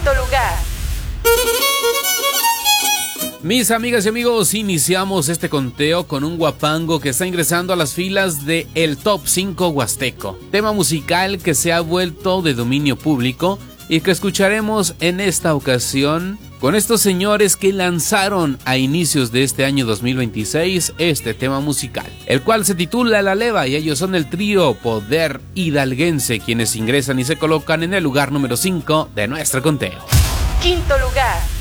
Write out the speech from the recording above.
Quinto lugar. Mis amigas y amigos, iniciamos este conteo con un guapango que está ingresando a las filas de el Top 5 Huasteco, tema musical que se ha vuelto de dominio público y que escucharemos en esta ocasión con estos señores que lanzaron a inicios de este año 2026 este tema musical, el cual se titula La Leva, y ellos son el trío Poder Hidalguense, quienes ingresan y se colocan en el lugar número 5 de nuestro conteo. Quinto lugar.